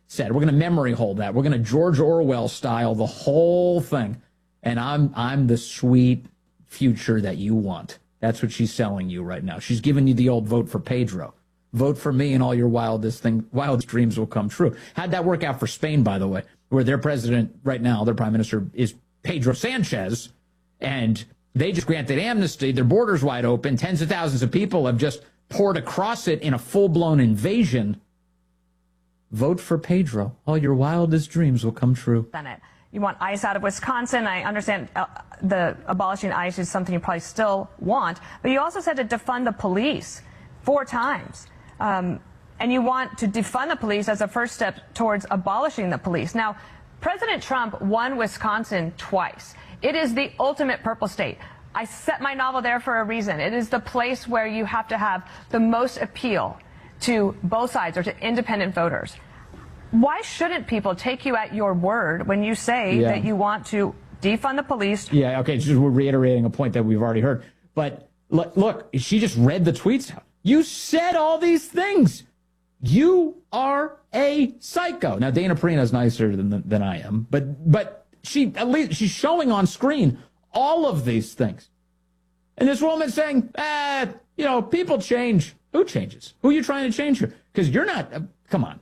said. We're going to memory hold that. We're going to George Orwell style the whole thing. And I'm the sweet future that you want. That's what she's selling you right now. She's giving you the old vote for Pedro. Vote for me and all your wildest dreams will come true. How'd that work out for Spain, by the way, where their president right now, their prime minister, is Pedro Sanchez, and they just granted amnesty. Their border's wide open. Tens of thousands of people have just poured across it in a full-blown invasion. Vote for Pedro. All your wildest dreams will come true. Senate. You want ICE out of Wisconsin. I understand the abolishing ICE is something you probably still want, but you also said to defund the police 4 times. And you want to defund the police as a first step towards abolishing the police. Now, President Trump won Wisconsin twice. It is the ultimate purple state. I set my novel there for a reason. It is the place where you have to have the most appeal to both sides or to independent voters. Why shouldn't people take you at your word when you say that you want to defund the police? Yeah, okay, just we're reiterating a point that we've already heard. But look, she just read the tweets out. You said all these things. You are a psycho. Now, Dana Perina's nicer than I am, but she at least she's showing on screen all of these things. And this woman saying, people change. Who changes? Who are you trying to change here? Because you're not, come on.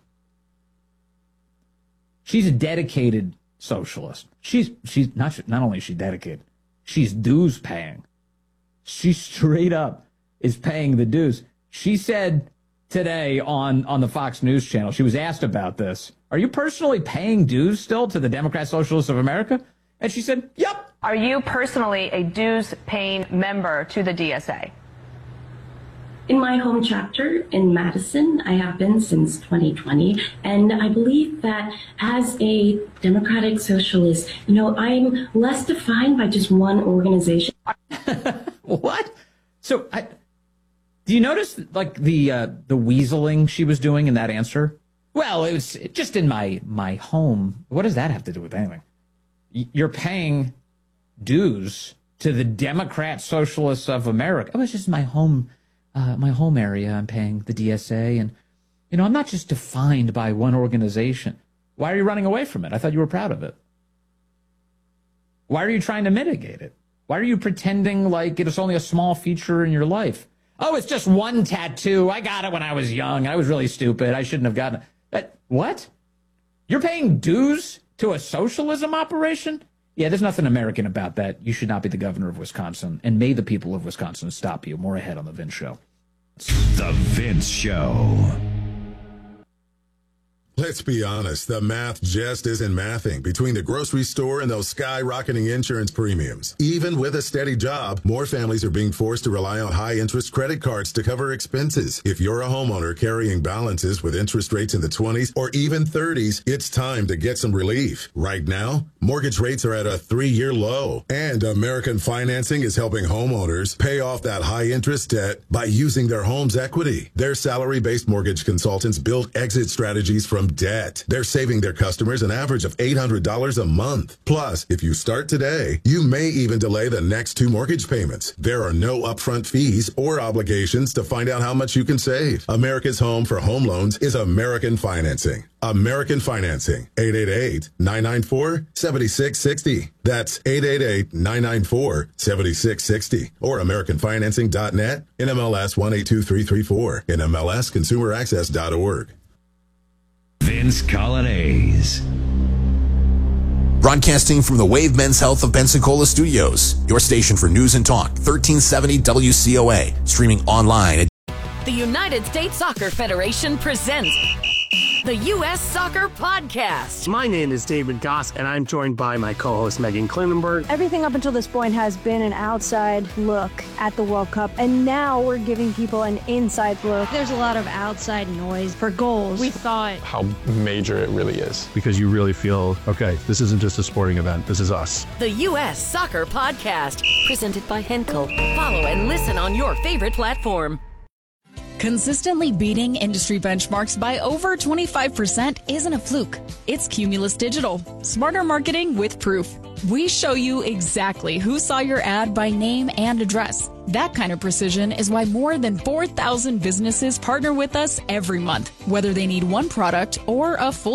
She's a dedicated socialist. She's not only is she dedicated, she's dues paying. She straight up is paying the dues. She said today on the Fox News channel, she was asked about this. Are you personally paying dues still to the Democrat Socialists of America? And she said, yep. Are you personally a dues-paying member to the DSA? In my home chapter in Madison, I have been since 2020, and I believe that as a democratic socialist, I'm less defined by just one organization. What? So, do you notice like the weaseling she was doing in that answer? Well, it was just in my home. What does that have to do with anything? You're paying dues to the Democrat Socialists of America. Oh, it's just my home area. I'm paying the DSA, and I'm not just defined by one organization. Why are you running away from it? I thought you were proud of it. Why are you trying to mitigate it? Why are you pretending like it is only a small feature in your life? Oh, it's just one tattoo. I got it when I was young. I was really stupid. I shouldn't have gotten it. What? You're paying dues to a socialism operation? Yeah, there's nothing American about that. You should not be the governor of Wisconsin. And may the people of Wisconsin stop you. More ahead on The Vince Show. The Vince Show. Let's be honest, the math just isn't mathing between the grocery store and those skyrocketing insurance premiums. Even with a steady job, more families are being forced to rely on high-interest credit cards to cover expenses. If you're a homeowner carrying balances with interest rates in the 20s or even 30s, it's time to get some relief. Right now, mortgage rates are at a 3-year low, and American Financing is helping homeowners pay off that high-interest debt by using their home's equity. Their salary-based mortgage consultants build exit strategies from debt. They're saving their customers an average of $800 a month. Plus, if you start today, you may even delay the next 2 mortgage payments. There are no upfront fees or obligations to find out how much you can save. America's home for home loans is American Financing. American Financing, 888-994-7660. That's 888-994-7660. Or AmericanFinancing.net, NMLS 182334, NMLSConsumerAccess.org. Vince Coglianese. Broadcasting from the Wave Men's Health of Pensacola Studios, your station for news and talk, 1370 WCOA, streaming online at the United States Soccer Federation presents the U.S. Soccer Podcast. My name is David Goss, and I'm joined by my co-host Megan Klinenberg. Everything up until this point has been an outside look at the World Cup, and now we're giving people an inside look. There's a lot of outside noise for goals. We thought how major it really is. Because you really feel, okay, this isn't just a sporting event, this is us. The U.S. Soccer Podcast, presented by Henkel. Follow and listen on your favorite platform. Consistently beating industry benchmarks by over 25% isn't a fluke. It's Cumulus Digital. Smarter marketing with proof. We show you exactly who saw your ad by name and address. That kind of precision is why more than 4,000 businesses partner with us every month, whether they need one product or a full